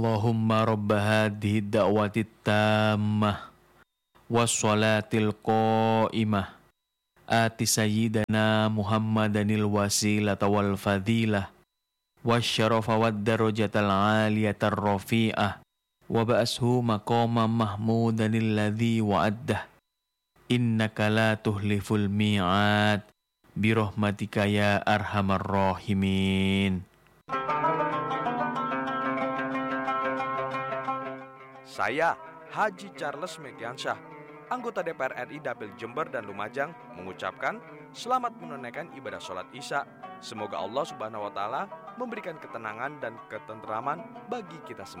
Allahumma rabba hadhihi da'wati tammah wassalatil qa'imah ati sayyidana Muhammadanil wasilata wal fadilah wasyarafa wad darajatal aliyatar rafi'ah wa ba'ashu maqama mahmudanil ladzi wa'addah innaka la tuhliful mi'ad birahmatika ya arhamar rahimin. Saya, Haji Charles Megiansyah, anggota DPR RI Dapil Jember dan Lumajang, mengucapkan selamat menunaikan ibadah sholat Isya. Semoga Allah Subhanahu wa Ta'ala memberikan ketenangan dan ketenteraman bagi kita semua.